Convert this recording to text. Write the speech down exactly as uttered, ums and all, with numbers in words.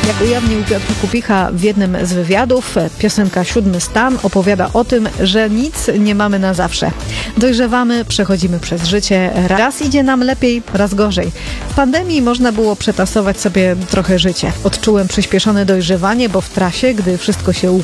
Jak ujawnił Piotr Kupicha w jednym z wywiadów, piosenka Siódmy Stan opowiada o tym, że nic nie mamy na zawsze. Dojrzewamy, przechodzimy przez życie, raz idzie nam lepiej, raz gorzej. W pandemii można było przetasować sobie trochę życie. Odczułem przyspieszone dojrzewanie, bo w trasie, gdy wszystko się